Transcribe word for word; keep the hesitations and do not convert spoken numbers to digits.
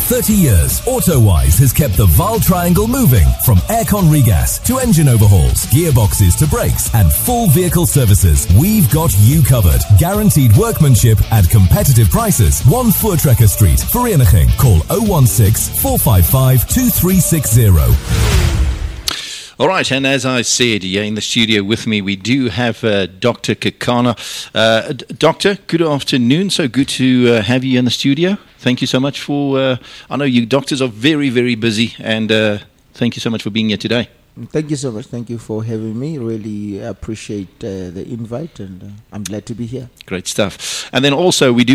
thirty years, AutoWise has kept the Vaal Triangle moving, from aircon regas to engine overhauls, gearboxes to brakes, and full vehicle services. We've got you covered. Guaranteed workmanship at competitive prices. one Voortrekker Street, Vereniging. Call oh one six, four five five, two three six zero. All right, and as I said, yeah, in the studio with me, we do have uh, Doctor Kekana. Uh, D- Doctor, good afternoon. So good to uh, have you in the studio. Thank you so much for, uh, I know you doctors are very, very busy, and uh, thank you so much for being here today. Thank you so much. Thank you for having me. Really appreciate uh, the invite, and uh, I'm glad to be here. Great stuff. And then also, we do